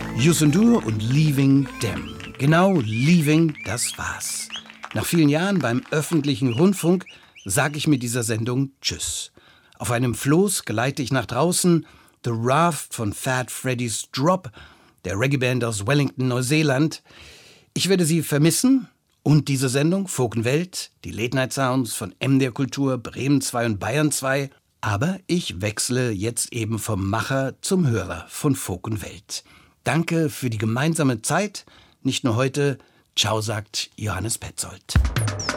Yusundur und Leaving Them. Genau, Leaving, das war's. Nach vielen Jahren beim öffentlichen Rundfunk sage ich mit dieser Sendung Tschüss. Auf einem Floß geleite ich nach draußen The Raft von Fat Freddy's Drop, der Reggae-Band aus Wellington, Neuseeland. Ich werde Sie vermissen und diese Sendung Folk&Welt, die Late-Night-Sounds von MDR Kultur, Bremen 2 und Bayern 2. Aber ich wechsle jetzt eben vom Macher zum Hörer von Folk&Welt. Danke für die gemeinsame Zeit, nicht nur heute. Ciao, sagt Johannes Petzold.